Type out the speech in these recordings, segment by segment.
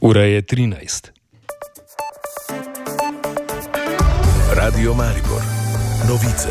Ura je 13. Radio Maribor. Novice.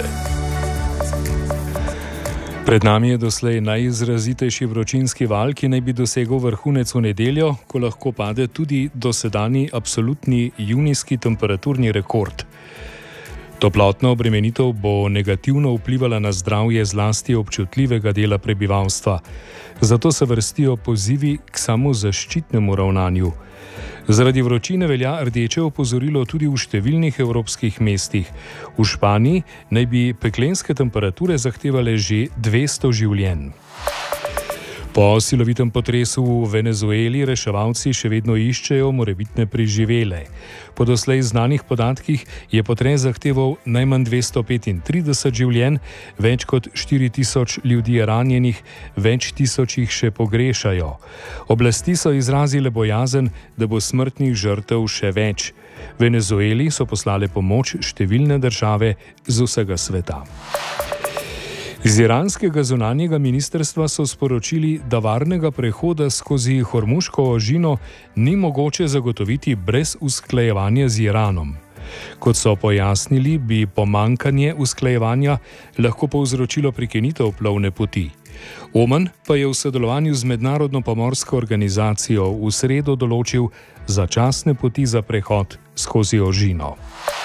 Pred nami je doslej najizrazitejši vročinski val, ki naj bi dosegel vrhunec v nedeljo, ko lahko pade tudi dosedanji absolutni junijski temperaturni rekord. Toplotna obremenitev bo negativno vplivala na zdravje zlasti občutljivega dela prebivalstva. Zato se vrstijo pozivi k samozaščitnemu ravnanju. Zaradi vročine velja rdeče opozorilo tudi v številnih evropskih mestih. V Španiji naj bi peklenske temperature zahtevale že 200 življenj. Po silovitem potresu v Venezueli reševalci še vedno iščejo morebitne preživele. Po doslej znanih podatkih je potres zahteval najmanj 235 življenj, več kot 4000 ljudi je ranjenih, več tisoč jih še pogrešajo. Oblasti so izrazile bojazen, da bo smrtnih žrtev še več. Venezueli so poslale pomoč številne države z vsega sveta. Z iranskega zunanjega ministrstva so sporočili, da varnega prehoda skozi Hormuško ožino ni mogoče zagotoviti brez usklajevanja z Iranom. Kot so pojasnili, bi pomanjkanje usklajevanja lahko povzročilo prekinitev plovne poti. Oman pa je v sodelovanju z Mednarodno pomorsko organizacijo v sredo določil začasne poti za prehod skozi ožino.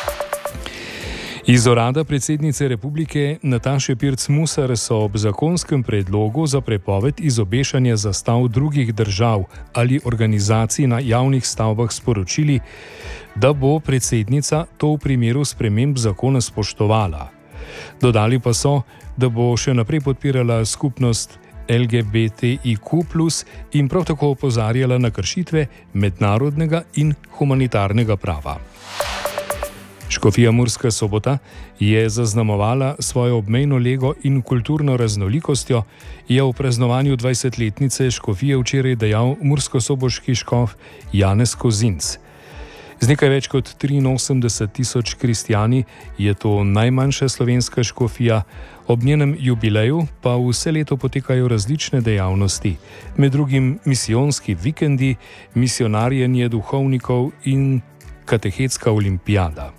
Iz urada predsednice republike Nataše Pirc-Musar so ob zakonskem predlogu za prepoved izobešanja zastav drugih držav ali organizacij na javnih stavbah sporočili, da bo predsednica to v primeru sprememb zakona spoštovala. Dodali pa so, da bo še naprej podpirala skupnost LGBTIQ+ in prav tako opozarjala na kršitve mednarodnega in humanitarnega prava. Škofija Murska Sobota je zaznamovala svojo obmejno lego in kulturno raznolikostjo, je v praznovanju 20-letnice škofije včeraj dejal murskosoboški škof Janez Kozinc. Z nekaj več kot 83 000 kristjani je to najmanjša slovenska škofija, ob njenem jubileju pa vse leto potekajo različne dejavnosti, med drugim misijonski vikendi, misionarjenje duhovnikov in katehetska olimpijada.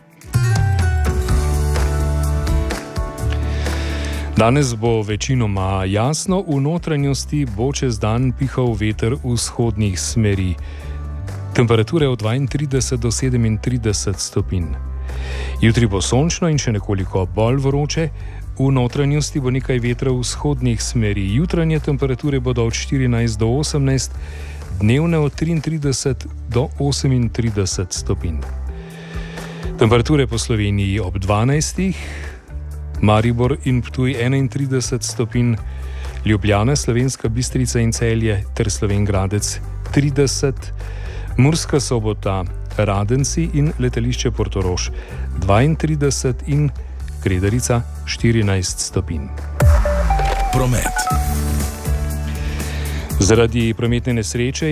Danes bo večinoma jasno, v notranjosti bo čez dan pihal veter vzhodnih smeri. Temperature od 32 do 37 stopinj. Jutri bo sončno in še nekoliko bolj vroče, v notranjosti bo nekaj vetra vzhodnih smeri. Jutranje temperature bodo od 14 do 18, dnevne od 33 do 38 stopinj. Temperature po Sloveniji ob 12. Maribor in Ptuj 31 stopinj, Ljubljana, Slovenska Bistrica in Celje ter Slovenj Gradec 30, Murska Sobota, Radenci in letališče Portorož 32 in Kredarica 14 stopinj. Promet. Zaradi prometne nesreče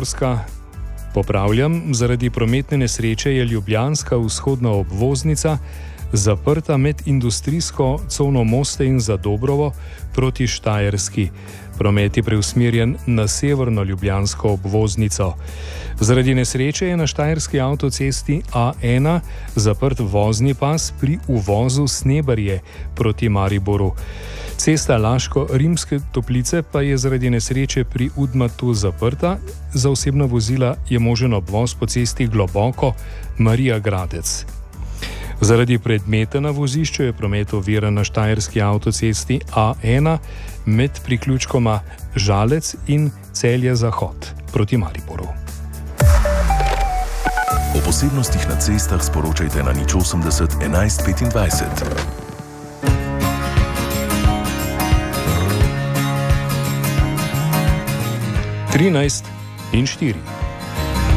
je ljubljanska vzhodna obvoznica zaprta med industrijsko cono Moste in Zadobrovo proti Štajerski. Promet je preusmerjen na severno ljubljansko obvoznico. Zaradi nesreče je na štajerski avtocesti A1 zaprt vozni pas pri uvozu Snebarje proti Mariboru. Cesta Laško-Rimske Toplice pa je zaradi nesreče pri Udmatu zaprta, za osebna vozila je možen obvoz po cesti Globoko Marija Gradec. Zaradi predmeta na vozišču je promet oviran na štajerski avtocesti A1 med priključkoma Žalec in Celje Zahod proti Mariboru. O posebnostih na cestah sporočajte na 080 11 25. 13 in 4.